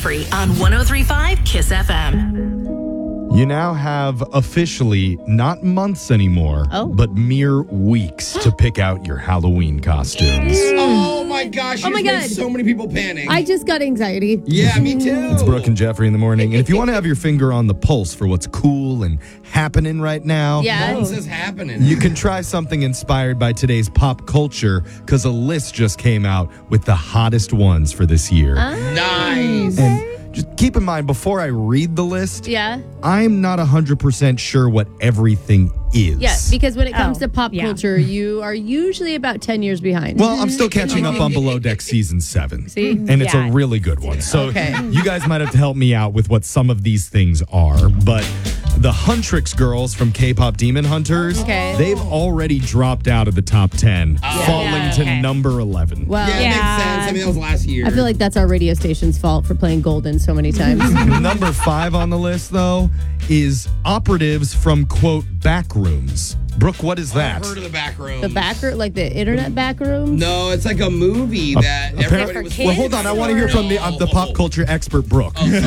Jeffrey on 103.5 Kiss FM. You now have officially not months anymore, but mere weeks to pick out your Halloween costumes. Oh my gosh, Oh my you've made God. so many people panic. I just got anxiety. Yeah, me too. It's Brooke and Jeffrey in the morning. And if you want to have your finger on the pulse for what's cool and happening right now, Yeah. What is happening? you can try something inspired by today's pop culture because a list just came out with the hottest ones for this year. Nice. And just keep in mind, before I read the list, Yeah. I'm not 100% sure what everything is. Yeah, because when it comes to pop yeah. culture, you are usually about 10 years behind. Well, I'm still catching up on Below Deck Season 7. See? And it's Yeah. a really good one. So Okay. you guys might have to help me out with what some of these things are. But the Huntrix girls from K-Pop Demon Hunters, Okay. they've already dropped out of the top 10, falling Yeah, to okay. number 11. well, Yeah, it makes Yeah. sense. I mean, that was last year. I feel like that's our radio station's fault for playing Golden so many times. Number 5 on the list, though, is operatives from, quote, Backrooms. Brooke, what is that? I've heard of the back room. The back room, like the internet back rooms? No, it's like a movie that everybody was. kids? Well, hold on. I want to hear from the pop culture expert, Brooke. What is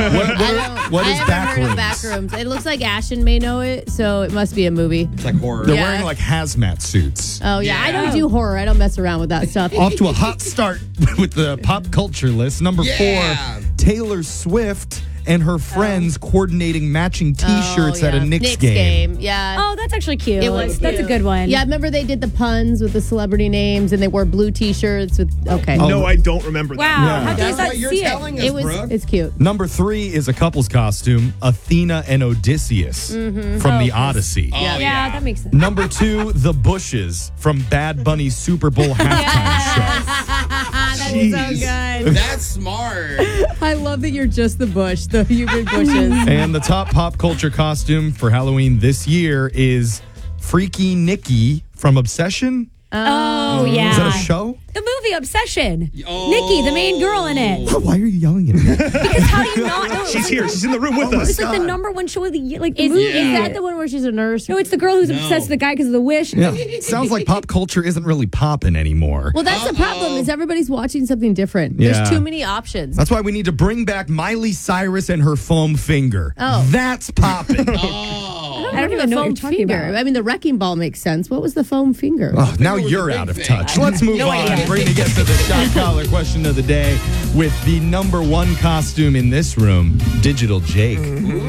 I haven't heard of Backrooms? back rooms. It looks like Ashton may know it, so it must be a movie. It's like horror. They're Yeah. wearing like hazmat suits. Oh, yeah. I don't Yeah. do horror. I don't mess around with that stuff. Off to a hot start with the pop culture list. Number Yeah. 4, Taylor Swift and her friends coordinating matching T-shirts at a Knicks game. Yeah. Oh, that's actually cute. It was That's a cute. good one. Yeah, remember they did the puns with the celebrity names and they wore blue T-shirts with, okay. No, I don't remember that. Wow. Yeah. How That's does that what you're see it? telling us, It was, Brooke. it's cute. Number 3 is a couple's costume, Athena and Odysseus from the Odyssey. Oh, Yeah, that makes sense. Number 2, the Bushes from Bad Bunny's Super Bowl halftime show. Jeez. That's smart. I love that you're just the bush, the human bushes. And the top pop culture costume for Halloween this year is Freaky Nikki from Obsession. Oh, yeah. Is that a show? The movie Obsession. Oh. Nikki, the main girl in it. Why are you yelling at me? Because how do you not know? She's here. She's in the room with us. It's like the number one show of the year. Like the Is, movie. is that the one where she's a nurse? No, it's the girl who's obsessed with the guy because of the wish. Yeah. Sounds like pop culture isn't really popping anymore. Well, that's the problem is everybody's watching something different. Yeah. There's too many options. That's why we need to bring back Miley Cyrus and her foam finger. Oh. That's popping. I don't even know what you're talking finger. about. I mean, the wrecking ball makes sense. What was the foam finger? Oh, now was a you're big out of thing. touch. Let's move on. idea. We're going to get to the shot collar question of the day with the number 1 costume in this room, Digital Jake.